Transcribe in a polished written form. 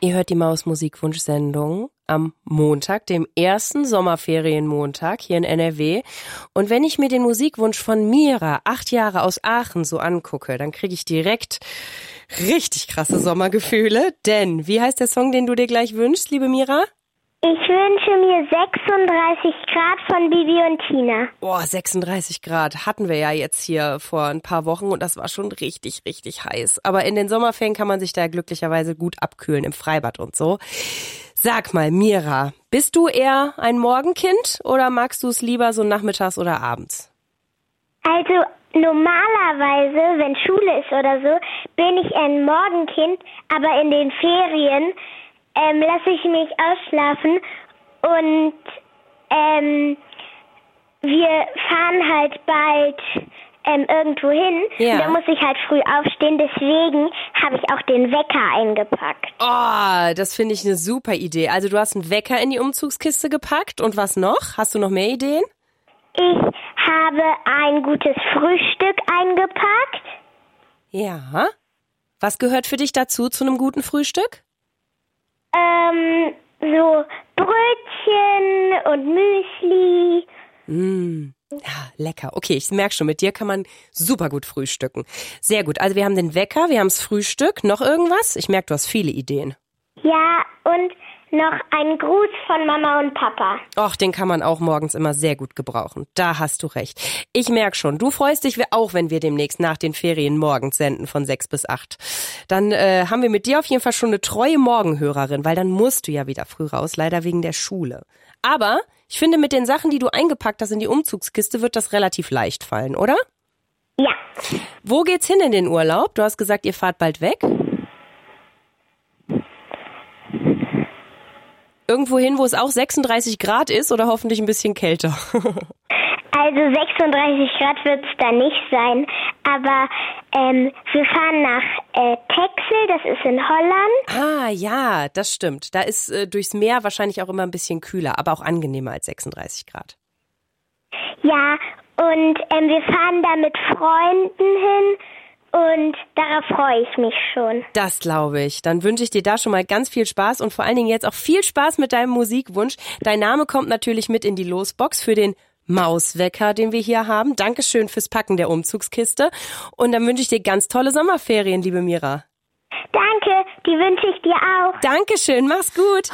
Ihr hört die Maus-Musikwunsch-Sendung am Montag, dem ersten Sommerferienmontag hier in NRW. Und wenn ich mir den Musikwunsch von Mira, 8 Jahre aus Aachen, so angucke, dann kriege ich direkt richtig krasse Sommergefühle. Denn, wie heißt der Song, den du dir gleich wünschst, liebe Mira? Ich wünsche mir 36 Grad von Bibi und Tina. Boah, 36 Grad hatten wir ja jetzt hier vor ein paar Wochen und das war schon richtig, richtig heiß. Aber in den Sommerferien kann man sich da glücklicherweise gut abkühlen im Freibad und so. Sag mal, Mira, bist du eher ein Morgenkind oder magst du es lieber so nachmittags oder abends? Also normalerweise, wenn Schule ist oder so, bin ich ein Morgenkind, aber in den Ferien lasse ich mich ausschlafen und wir fahren halt bald irgendwo hin. Ja. Da muss ich halt früh aufstehen, deswegen habe ich auch den Wecker eingepackt. Oh, das finde ich eine super Idee. Also du hast einen Wecker in die Umzugskiste gepackt und was noch? Hast du noch mehr Ideen? Ich habe ein gutes Frühstück eingepackt. Ja. Was gehört für dich dazu zu einem guten Frühstück? So Brötchen und Müsli. Ja, lecker. Okay, ich merke schon, mit dir kann man super gut frühstücken. Sehr gut. Also wir haben den Wecker, wir haben das Frühstück. Noch irgendwas? Ich merke, du hast viele Ideen. Ja, und noch ein Gruß von Mama und Papa. Och, den kann man auch morgens immer sehr gut gebrauchen. Da hast du recht. Ich merke schon, du freust dich auch, wenn wir demnächst nach den Ferien morgens senden von 6 bis 8. Dann haben wir mit dir auf jeden Fall schon eine treue Morgenhörerin, weil dann musst du ja wieder früh raus, leider wegen der Schule. Aber ich finde, mit den Sachen, die du eingepackt hast in die Umzugskiste, wird das relativ leicht fallen, oder? Ja. Wo geht's hin in den Urlaub? Du hast gesagt, ihr fahrt bald weg. Irgendwo hin, wo es auch 36 Grad ist oder hoffentlich ein bisschen kälter? Also 36 Grad wird es da nicht sein, aber wir fahren nach Texel, das ist in Holland. Ah, ja, das stimmt. Da ist durchs Meer wahrscheinlich auch immer ein bisschen kühler, aber auch angenehmer als 36 Grad. Ja, und wir fahren da mit Freunden hin. Und darauf freue ich mich schon. Das glaube ich. Dann wünsche ich dir da schon mal ganz viel Spaß und vor allen Dingen jetzt auch viel Spaß mit deinem Musikwunsch. Dein Name kommt natürlich mit in die Losbox für den Mauswecker, den wir hier haben. Dankeschön fürs Packen der Umzugskiste. Und dann wünsche ich dir ganz tolle Sommerferien, liebe Mira. Danke, die wünsche ich dir auch. Dankeschön, mach's gut.